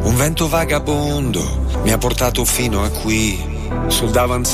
Un vento vagabondo mi ha portato fino a qui, sul davanzale